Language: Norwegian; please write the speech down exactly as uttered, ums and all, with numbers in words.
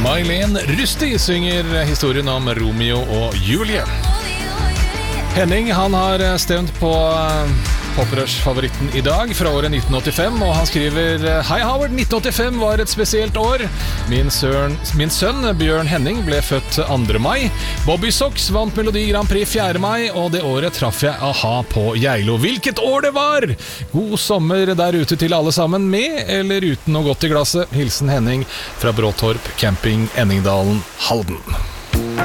May-Len Rusty synger historien om Romeo og Julie. Henning, han har stemt på Poprush-favoritten i dag fra året nitten åttifem, og han skriver: Hei Howard, nitten åttifem var et spesielt år. Min, søren, min sønn Bjørn Henning ble født andre mai. Bobby Sox vant Melodi Grand Prix fjerde mai, og det året traff jeg A-ha på Geilo. Hvilket år det var! God sommer der ute til alle sammen, med eller uten noe godt i glasset. Hilsen Henning fra Bråtorp Camping, Enningdalen, Halden.